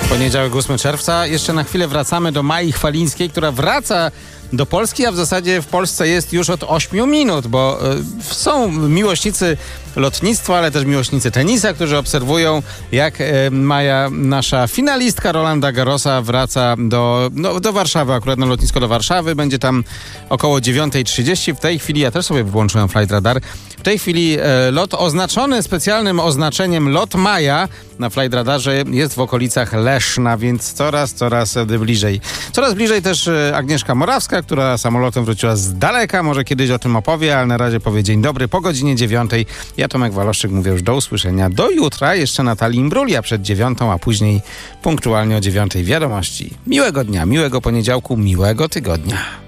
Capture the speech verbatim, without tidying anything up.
Poniedziałek, ósmego czerwca. Jeszcze na chwilę wracamy do Mai Chwalińskiej, która wraca do Polski, a w zasadzie w Polsce jest już od ośmiu minut, bo y, są miłośnicy lotnictwa, ale też miłośnicy tenisa, którzy obserwują, jak y, Maja, nasza finalistka Rolanda Garrosa, wraca do, no, do Warszawy, akurat na lotnisko do Warszawy. Będzie tam około dziewiąta trzydzieści. W tej chwili, ja też sobie wyłączyłem Flight Radar, w tej chwili y, lot oznaczony specjalnym oznaczeniem Lot Maja na Flight Radarze jest w okolicach Leszna, więc coraz, coraz bliżej. Coraz bliżej też Agnieszka Morawska, która samolotem wróciła z daleka. Może kiedyś o tym opowie, ale na razie powie dzień dobry po godzinie dziewiątej. Ja, Tomek Waloszczyk, mówię już do usłyszenia do jutra. Jeszcze Natalii Imbrulia przed dziewiątą, a później punktualnie o dziewiątej wiadomości. Miłego dnia, miłego poniedziałku, miłego tygodnia.